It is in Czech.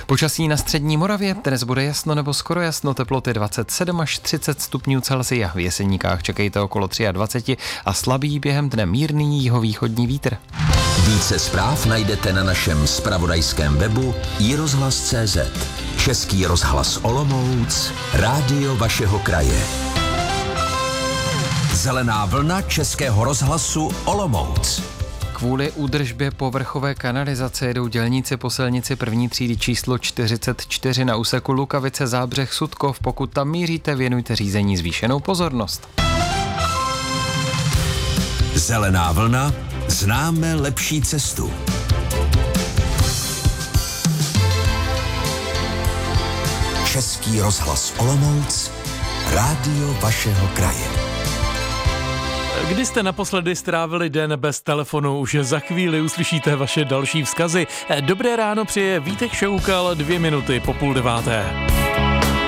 Počasí na střední Moravě, dnes bude jasno nebo skoro jasno, teploty 27 až 30 stupňů Celsia. V Jeseníkách čekejte okolo 23 a slabý během dne mírný jihovýchodní vítr. Více zpráv najdete na našem zpravodajském webu iRozhlas.cz. Český rozhlas Olomouc, rádio vašeho kraje. Zelená vlna Českého rozhlasu Olomouc. Kvůli údržbě povrchové kanalizace jedou dělníci po silnici první třídy číslo 44 na úseku Lukavice Zábřeh Sudkov. Pokud tam míříte, věnujte řízení zvýšenou pozornost. Zelená vlna, známe lepší cestu. Český rozhlas Olomouc, rádio vašeho kraje. Kdy jste naposledy strávili den bez telefonu? Už za chvíli uslyšíte vaše další vzkazy. Dobré ráno přeje Vítek Šoukal, 2 minuty po 8:30.